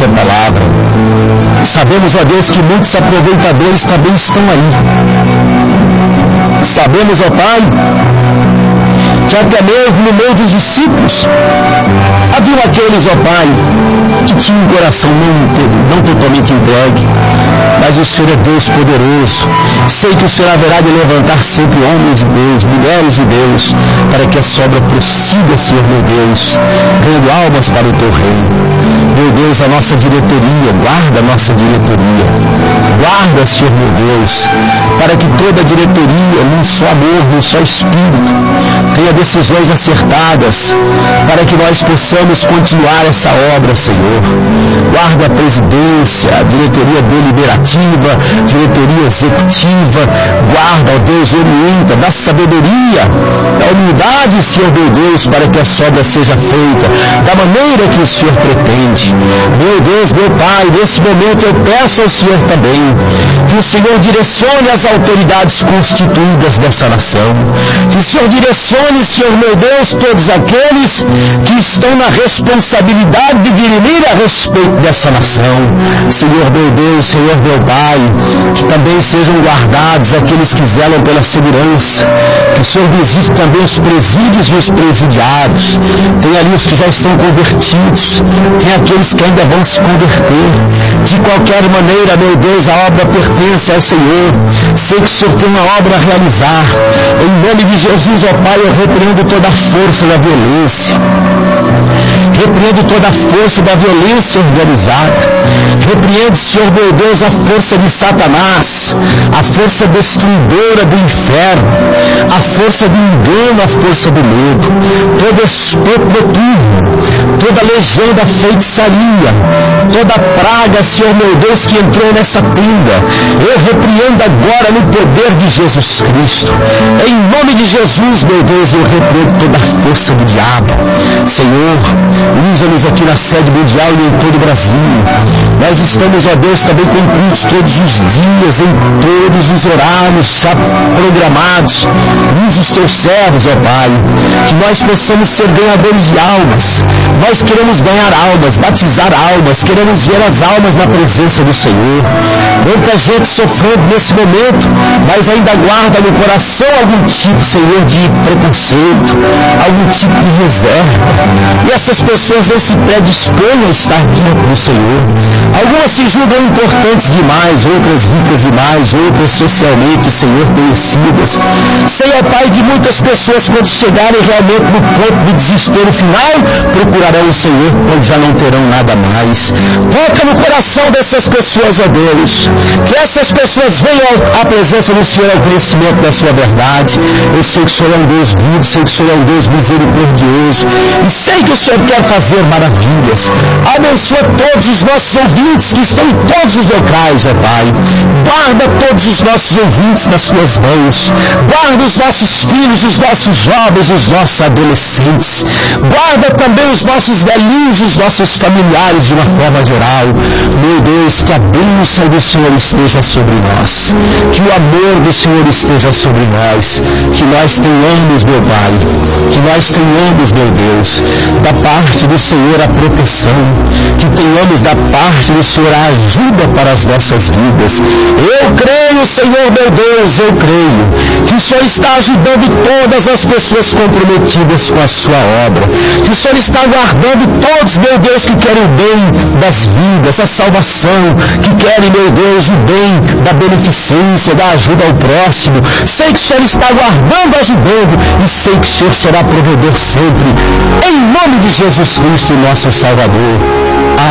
sua palavra. Sabemos, ó Deus, que muitos aproveitadores também estão aí. Sabemos, ó Pai, que até mesmo no meio dos discípulos havia aqueles, ó Pai, que tinham um coração não totalmente entregue, mas o Senhor é Deus poderoso. Sei que o Senhor haverá de levantar sempre homens de Deus, mulheres de Deus, para que a sua obra prossiga, Senhor meu Deus, ganhando almas para o teu reino. Meu Deus, a nossa diretoria, guarda a nossa diretoria, guarda, Senhor meu Deus, para que toda a diretoria, num só amor, num só espírito, tenha decisões acertadas, para que nós possamos continuar essa obra, Senhor. Guarda a presidência, a diretoria deliberativa, diretoria executiva, guarda, ó Deus, orienta, dá sabedoria, dá humildade, Senhor meu Deus, para que essa obra seja feita da maneira que o Senhor pretende. Meu Deus, meu Pai, nesse momento eu peço ao Senhor também que o Senhor direcione as autoridades constituídas dessa nação, que o Senhor direcione, Senhor meu Deus, todos aqueles que estão na responsabilidade de dirimir a respeito dessa nação. Senhor meu Deus, Senhor meu Pai, que também sejam guardados aqueles que zelam pela segurança, que o Senhor visite também os presídios e os presidiários. Tem ali os que já estão convertidos, tem aqueles que ainda vão se converter. De qualquer maneira, meu Deus, a obra pertence ao Senhor. Sei que o Senhor tem uma obra a realizar. Em nome de Jesus, ó Pai, eu repreendo toda a força da violência. Repreendo toda a força da violência organizada. Repreendo, Senhor meu Deus, a força de Satanás, a força destruidora do inferno, a força do engano, a força do medo, todo espírito noturno, toda legião da feitiçaria, toda praga, Senhor meu Deus, que entrou nessa tenda, eu repreendo agora no poder de Jesus Cristo. Em nome de Jesus, meu Deus, eu repreendo toda a força do diabo. Senhor, usa-nos aqui na sede mundial e em todo o Brasil. Nós estamos, ó Deus, também com cultos todos os dias, em todos os horários já programados. Usa os teus servos, ó Pai, que nós possamos ser ganhadores de almas. Nós queremos ganhar almas, batizar almas, queremos ver as almas na presença do Senhor. Muita gente sofrendo nesse momento, mas ainda guarda no coração algum tipo, Senhor, de preconceito, algum tipo de reserva. E essas pessoas não se predispõem a estar diante do Senhor. Algumas se julgam importantes demais, outras ricas demais, outras socialmente, Senhor, conhecidas. Sei, ó Pai, que muitas pessoas, quando chegarem realmente no ponto de desespero final, procurarão o Senhor quando já não terão nada mais. Toca no coração dessas pessoas, ó Deus, que essas pessoas venham à presença do Senhor, ao conhecimento da sua verdade. Eu sei que o Senhor é um Deus vivo, sei que o Senhor é um Deus misericordioso, e sei que o Senhor quer fazer maravilhas. Abençoa todos os nossos ouvintes que estão em todos os locais, ó Pai. Guarda todos os nossos ouvintes nas suas mãos. Guarda os nossos filhos, os nossos jovens, os nossos adolescentes. Guarda também os nossos velhinhos, os nossos familiares de uma forma geral. Meu Deus, que a bênção do Senhor esteja sobre nós. Que o amor do Senhor esteja sobre nós. Que nós tenhamos, meu Pai, que nós tenhamos, meu Deus, da parte do Senhor a proteção. Que tenhamos da parte do Senhor a ajuda para as nossas vidas. Eu creio, Senhor, meu Deus, eu creio que o Senhor está ajudando todas as pessoas comprometidas com a sua obra. Que o Senhor está guardando todos, meu Deus, que querem o bem das vidas, a salvação, que querem, meu Deus, o bem da beneficência, da ajuda ao próximo. Sei que o Senhor está guardando, ajudando, e sei que o Senhor será provedor sempre. Em nome de Jesus Cristo, nosso Salvador. Amém.